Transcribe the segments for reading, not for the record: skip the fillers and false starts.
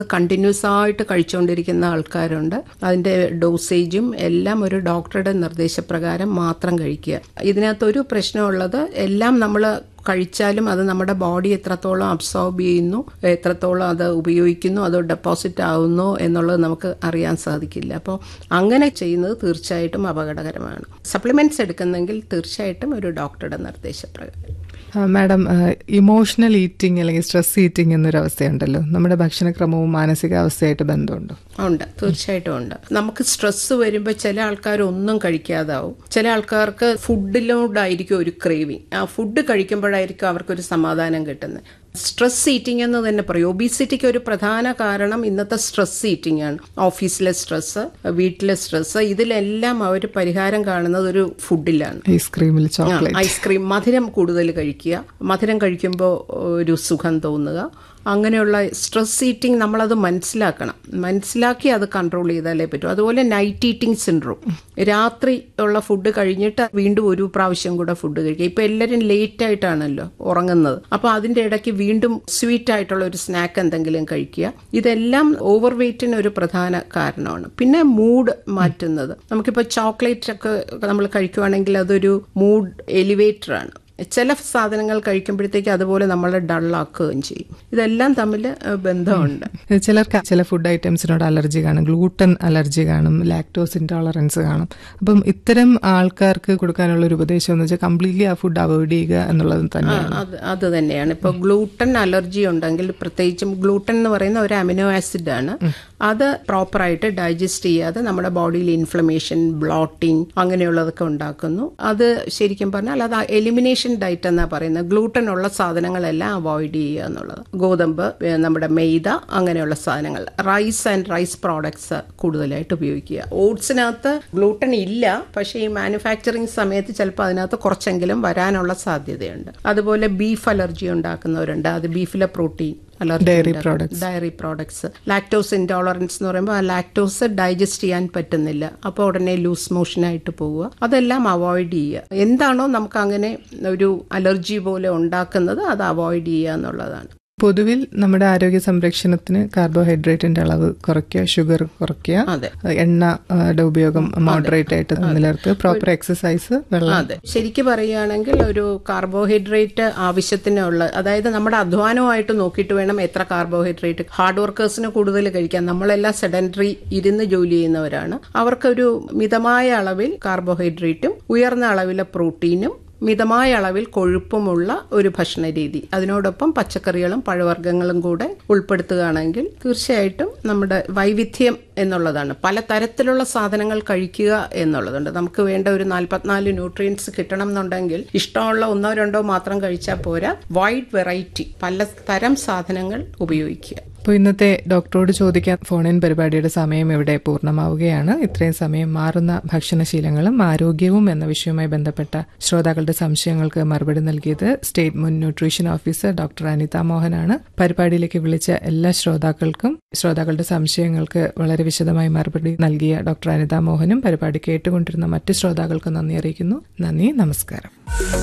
Continuous ആയിട്ട് കഴിച്ചുകൊണ്ടിരിക്കുന്ന ആൾക്കാരുണ്ട്. അതിൻ്റെ ഡോസേജും എല്ലാം ഒരു ഡോക്ടറുടെ നിർദ്ദേശപ്രകാരം മാത്രം കഴിക്കുക. ഇതിനകത്തൊരു പ്രശ്നമുള്ളത്, എല്ലാം നമ്മൾ കഴിച്ചാലും അത് നമ്മുടെ ബോഡി എത്രത്തോളം അബ്സോർബ് ചെയ്യുന്നു, എത്രത്തോളം അത് ഉപയോഗിക്കുന്നു, അത് ഡെപ്പോസിറ്റ് ആവുന്നു എന്നുള്ളത് നമുക്ക് അറിയാൻ സാധിക്കില്ല. അപ്പോൾ അങ്ങനെ ചെയ്യുന്നത് തീർച്ചയായിട്ടും അപകടകരമാണ്. സപ്ലിമെന്റ്സ് എടുക്കുന്നെങ്കിൽ തീർച്ചയായിട്ടും ഒരു ഡോക്ടറുടെ നിർദ്ദേശപ്രകാരം. മാഡം, ഇമോഷണൽ ഈറ്റിംഗ് അല്ലെങ്കിൽ സ്ട്രെസ് ഈറ്റിംഗ് എന്നൊരു അവസ്ഥയുണ്ടല്ലോ, നമ്മുടെ ഭക്ഷണക്രമവും മാനസികാവസ്ഥയായിട്ട് ബന്ധമുണ്ടോ? ഉണ്ട്, തീർച്ചയായിട്ടും ഉണ്ട്. നമുക്ക് സ്ട്രെസ് വരുമ്പോൾ ചില ആൾക്കാർ ഒന്നും കഴിക്കാതാവും. ചില ആൾക്കാർക്ക് ഫുഡിലോടായിരിക്കും ഒരു ക്രേവിങ്. ആ ഫുഡ് കഴിക്കുമ്പോഴായിരിക്കും അവർക്കൊരു സമാധാനം കിട്ടുന്നത്. സ്ട്രെസ് ഈറ്റിംഗ് എന്ന് തന്നെ പറയും. ഒബീസിറ്റിക്ക് ഒരു പ്രധാന കാരണം ഇന്നത്തെ സ്ട്രെസ് ഈറ്റിംഗ് ആണ്. ഓഫീസിലെ സ്ട്രെസ്, വീട്ടിലെ സ്ട്രെസ്, ഇതിലെല്ലാം അവർ പരിഹാരം കാണുന്നത് ഒരു ഫുഡിലാണ്. ഐസ്ക്രീമിൽ ചോക്ലേറ്റ്, ഐസ്ക്രീം, മധുരം കൂടുതൽ കഴിക്കുക, മധുരം കഴിക്കുമ്പോൾ ഒരു സുഖം തോന്നുക, അങ്ങനെയുള്ള സ്ട്രെസ് ഈറ്റിംഗ് നമ്മളത് മനസ്സിലാക്കി അത് കൺട്രോൾ ചെയ്താലേ പറ്റൂ. അതുപോലെ നൈറ്റ് ഈറ്റിംഗ് സിൻഡ്രോം, രാത്രി ഉള്ള ഫുഡ് കഴിഞ്ഞിട്ട് വീണ്ടും ഒരു പ്രാവശ്യം കൂടെ ഫുഡ് കഴിക്കുക. ഇപ്പം എല്ലാവരും ലേറ്റ് ആയിട്ടാണല്ലോ ഉറങ്ങുന്നത്. അപ്പോൾ അതിൻ്റെ ഇടയ്ക്ക് വീണ്ടും സ്വീറ്റ് ആയിട്ടുള്ള ഒരു സ്നാക്ക് എന്തെങ്കിലും കഴിക്കുക. ഇതെല്ലാം ഓവർ വെയ്റ്റിന് ഒരു പ്രധാന കാരണമാണ്. പിന്നെ മൂഡ് മാറ്റുന്നത്, നമുക്കിപ്പോൾ ചോക്ലേറ്റ് ഒക്കെ നമ്മൾ കഴിക്കുവാണെങ്കിൽ അതൊരു മൂഡ് എലിവേറ്ററാണ്. ചില സാധനങ്ങൾ കഴിക്കുമ്പോഴത്തേക്ക് അതുപോലെ നമ്മളെ ഡള്ളാക്കുകയും ചെയ്യും. ഇതെല്ലാം തമ്മിൽ ബന്ധമുണ്ട്. ചിലർക്ക് ചില ഫുഡ് ഐറ്റംസിനോട് അലർജി കാണും, ഗ്ലൂട്ടൻ അലർജി കാണും, ലാക്ടോസ് ഇൻടോളറൻസ് കാണും. അപ്പം ഇത്തരം ആൾക്കാർക്ക് കൊടുക്കാനുള്ള ഒരു ഉപദേശം എന്ന് വെച്ചാൽ കംപ്ലീറ്റ്ലി ആ ഫുഡ് അവോയ്ഡ് ചെയ്യുക എന്നുള്ളത് തന്നെയാണ്. അത് തന്നെയാണ്. ഇപ്പോൾ ഗ്ലൂട്ടൻ അലർജി ഉണ്ടെങ്കിൽ, പ്രത്യേകിച്ചും ഗ്ലൂട്ടൻ എന്ന് പറയുന്ന ഒരു അമിനോ ആസിഡ് ആണ്, അത് പ്രോപ്പറായിട്ട് ഡൈജസ്റ്റ് ചെയ്യാതെ നമ്മുടെ ബോഡിയിൽ ഇൻഫ്ലമേഷൻ, ബ്ലോട്ടിങ് അങ്ങനെയുള്ളതൊക്കെ ഉണ്ടാക്കുന്നു. അത് ശരിക്കും പറഞ്ഞാൽ അത് എലിമിനേഷൻ ഡയറ്റ് എന്നാ പറയുന്നത്. ഗ്ലൂട്ടൻ ഉള്ള സാധനങ്ങളെല്ലാം അവോയ്ഡ് ചെയ്യുക എന്നുള്ളത്. ഗോതമ്പ്, നമ്മുടെ മെയ്ത, അങ്ങനെയുള്ള സാധനങ്ങൾ, റൈസ് ആൻഡ് റൈസ് പ്രോഡക്ട്സ് കൂടുതലായിട്ട് ഉപയോഗിക്കുക. ഓട്സിനകത്ത് ഗ്ലൂട്ടൻ ഇല്ല, പക്ഷേ ഈ മാനുഫാക്ചറിങ് സമയത്ത് ചിലപ്പോൾ അതിനകത്ത് കുറച്ചെങ്കിലും വരാനുള്ള സാധ്യതയുണ്ട്. അതുപോലെ ബീഫ് അലർജി ഉണ്ടാക്കുന്നവരുണ്ട്. അത് ബീഫിലെ protein, diary products, lactose intolerance എന്ന് പറയുമ്പോൾ ആ ലാക്ടോസ് ഡൈജസ്റ്റ് ചെയ്യാൻ പറ്റുന്നില്ല, അപ്പോൾ ഉടനെ ലൂസ് മോഷനായിട്ട് പോവുക. അതെല്ലാം അവോയ്ഡ് ചെയ്യുക. എന്താണോ നമുക്ക് അങ്ങനെ ഒരു അലർജി പോലെ ഉണ്ടാക്കുന്നത് അത് അവോയ്ഡ് ചെയ്യുക എന്നുള്ളതാണ്. പൊതുവിൽ നമ്മുടെ ആരോഗ്യ സംരക്ഷണത്തിന് കാർബോഹൈഡ്രേറ്റിന്റെ അളവ് കുറയ്ക്കുക, ഷുഗർ കുറയ്ക്കുക, എണ്ണയുടെ ഉപയോഗം മോഡറേറ്റ് ആയിട്ട് നിലനിർത്തുക, പ്രോപ്പർ എക്സസൈസ്, വെള്ളം. അതെ, ശരിക്കും പറയുകയാണെങ്കിൽ ഒരു കാർബോഹൈഡ്രേറ്റ് ആവശ്യത്തിനുള്ള, അതായത് നമ്മുടെ അധ്വാനമായിട്ട് നോക്കിയിട്ട് വേണം എത്ര കാർബോഹൈഡ്രേറ്റ്. ഹാർഡ് വർക്കേഴ്സിന് കൂടുതൽ കഴിക്കാൻ. നമ്മളെല്ലാം സെഡൻറ്ററി, ഇരുന്ന് ജോലി ചെയ്യുന്നവരാണ്. അവർക്കൊരു മിതമായ അളവിൽ കാർബോഹൈഡ്രേറ്റും ഉയർന്ന അളവിലെ പ്രോട്ടീനും മിതമായ അളവിൽ കൊഴുപ്പുമുള്ള ഒരു ഭക്ഷണ രീതി, അതിനോടൊപ്പം പച്ചക്കറികളും പഴവർഗ്ഗങ്ങളും കൂടെ ഉൾപ്പെടുത്തുകയാണെങ്കിൽ തീർച്ചയായിട്ടും നമ്മുടെ വൈവിധ്യം എന്നുള്ളതാണ്. പലതരത്തിലുള്ള സാധനങ്ങൾ കഴിക്കുക എന്നുള്ളതുണ്ട്. നമുക്ക് വേണ്ട ഒരു 44 ന്യൂട്രിയൻസ് കിട്ടണം എന്നുണ്ടെങ്കിൽ ഇഷ്ടമുള്ള 1-2 മാത്രം കഴിച്ചാൽ പോരാ. വൈഡ് വെറൈറ്റി, പല തരം സാധനങ്ങൾ ഉപയോഗിക്കുക. അപ്പോൾ ഇന്നത്തെ ഡോക്ടറോട് ചോദിക്കാൻ ഫോൺ-ഇൻ പരിപാടിയുടെ സമയം ഇവിടെ പൂർണ്ണമാവുകയാണ്. ഇത്രയും സമയം മാറുന്ന ഭക്ഷണശീലങ്ങളും ആരോഗ്യവും എന്ന വിഷയവുമായി ബന്ധപ്പെട്ട ശ്രോതാക്കളുടെ സംശയങ്ങൾക്ക് മറുപടി നൽകിയത് സ്റ്റേറ്റ് മുൻ ന്യൂട്രീഷൻ ഓഫീസർ ഡോക്ടർ അനിത മോഹനാണ്. പരിപാടിയിലേക്ക് വിളിച്ച എല്ലാ ശ്രോതാക്കൾക്കും ശ്രോതാക്കളുടെ സംശയങ്ങൾക്ക് വളരെ വിശദമായി മറുപടി നൽകിയ ഡോക്ടർ അനിത മോഹനും പരിപാടി കേട്ടുകൊണ്ടിരുന്ന മറ്റ് ശ്രോതാക്കൾക്കും നന്ദി അറിയിക്കുന്നു. നന്ദി, നമസ്കാരം.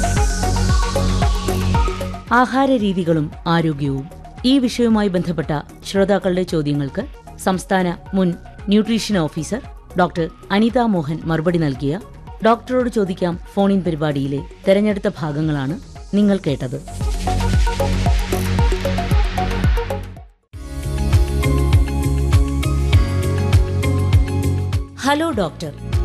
ആഹാര രീതികളും ആരോഗ്യവും, ഈ വിഷയവുമായി ബന്ധപ്പെട്ട ശ്രോതാക്കളുടെ ചോദ്യങ്ങൾക്ക് സംസ്ഥാന മുൻ nutrition officer doctor Anitha Mohan മറുപടി നൽകിയ ഡോക്ടറോട് ചോദിക്കാം ഫോൺ-ഇൻ പരിപാടിയിലെ തെരഞ്ഞെടുത്ത ഭാഗങ്ങളാണ് നിങ്ങൾ കേട്ടത്. Hello doctor.